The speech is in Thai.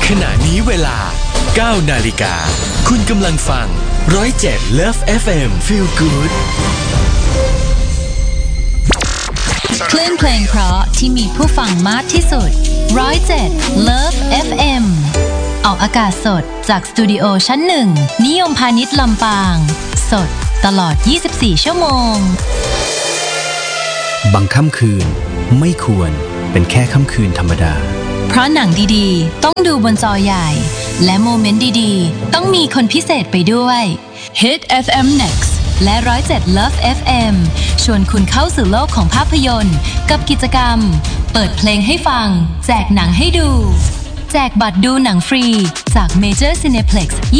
ขณะนี้เวลา 9 นาฬิกาคุณกำลังฟัง107 Love FM Feel Good คลื่นเพลงเพราะที่มีผู้ฟังมากที่สุด107 Love FM ออกอากาศสดจากสตูดิโอชั้น1นิยมพาณิชย์ลำปางสดตลอด24ชั่วโมงบางค่ำคืนไม่ควรเป็นแค่ค่ำคืนธรรมดาเพราะหนังดีๆต้องดูบนจอใหญ่และโมเมนต์ดีๆต้องมีคนพิเศษไปด้วย Hit FM Next และ107 Love FM ชวนคุณเข้าสู่โลกของภาพยนตร์กับกิจกรรมเปิดเพลงให้ฟังแจกหนังให้ดูแจกบัตรดูหนังฟรีจาก Major Cineplex